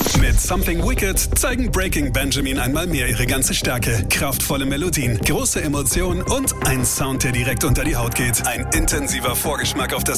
Mit Something Wicked zeigen Breaking Benjamin einmal mehr ihre ganze Stärke. Kraftvolle Melodien, große Emotionen und ein Sound, der direkt unter die Haut geht. Ein intensiver Vorgeschmack auf das